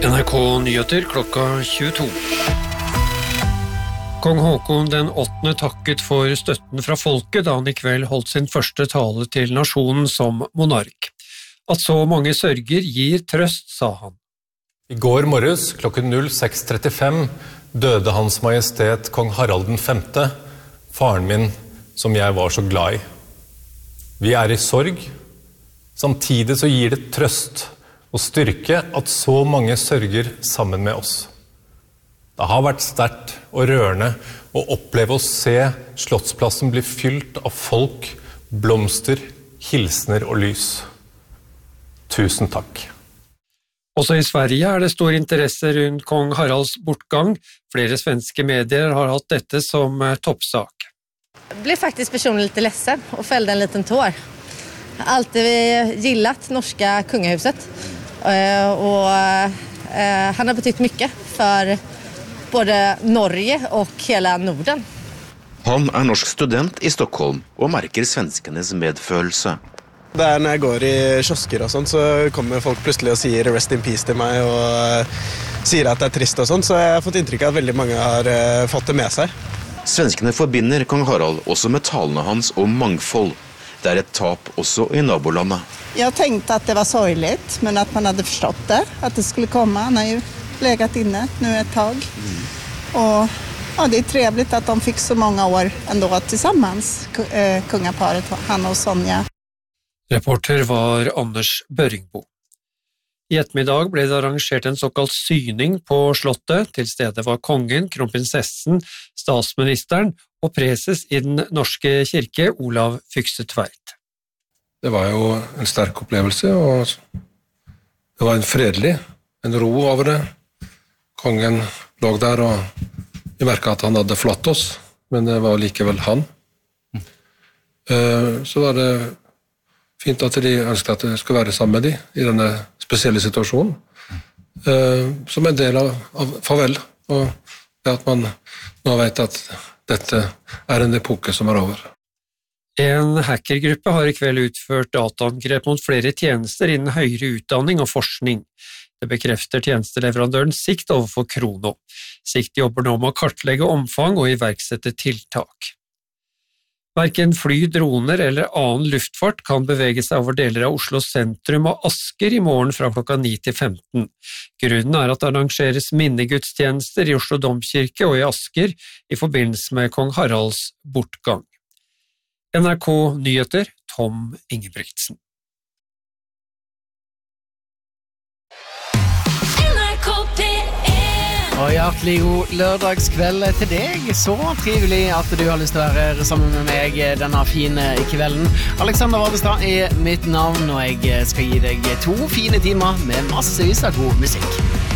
NRK Nyheter klokka 22. Kong Haakon den 8. takket for støtten fra folket da han I kveld holdt sin første tale til nasjonen som monark. At så mange sørger gir trøst, sa han. I går morges klokken 06:35 døde Hans Majestet Kong Harald den 5., faren min som jeg var så glad I. Vi I sorg, samtidig så gir det trøst og styrke at så mange sørger sammen med oss. Det har vært sterkt og rørende å oppleve å se Slottsplassen bli fylt av folk, blomster, hilsner og lys. Tusen takk. Også I Sverige det stor interesse rundt kong Haralds bortgang. Flere svenske medier har hatt dette som toppsak. Jag blev faktiskt personligen lite ledsen och fällde en liten tår. Jag har alltid gillat norska kungahuset. Och han har betytt mycket för både Norge och hela Norden. Han norsk student I Stockholm og merker svenskenes medfølelse. Når jeg går I kiosker og sånn, så kommer folk plutselig og sier rest in peace til meg og sier at det trist og sånn, så jeg har fått inntrykk av at veldig mange har fått det med seg. Svenskene forbinder kong Harald også med talene hans om mangfold. Det et tap også I nabolandet. Jag tänkte att det var sorgligt, men att man hade förstått det, att det skulle komma. Han har ju legat inne nu ett tag. Och ja, det trevligt att de fick så många år ändå tillsammans, kungaparet, han och Sonja. Reporter var Anders Børingbo. I ettermiddag ble det arrangert en såkalt syning på slottet. Til stede var kongen, kronprinsessen, statsministeren og preses I den norske kirke, Olav Fykse Tveit. Det var jo en sterk opplevelse, og det var en fredelig, en ro over det. Kongen lå der, og vi merket at han hadde flott oss, men det var likevel han. Så var det fint at de ønsket at det skulle være sammen med de I denne spesielle situasjonen, som en del av farvel, og det at man nå vet at dette en epoke som over. En hackergruppe har I kveld utført dataangrep mot flere tjenester innen høyere utdanning og forskning. Det bekrefter tjenesteleverandøren Sikt overfor Krono. Sikt jobber nå med å kartlegge omfang og iverksette tiltak. Hverken fly, droner eller annen luftfart kan bevege seg over deler av Oslo sentrum og Asker I morgen fra klokka 9 til 15. Grunnen at det arrangeres minnegudstjenester I Oslo Domkirke og I Asker I forbindelse med kong Haralds bortgang. NRK Nyheter, Tom Ingebrigtsen. Og hjertelig god lørdagskveld til deg. Så trivelig at du har lyst til å være sammen med meg denne fine kvelden. Alexander Vardestad mitt navn, og jeg skal gi deg 2 fine timer med massevis av god musikk.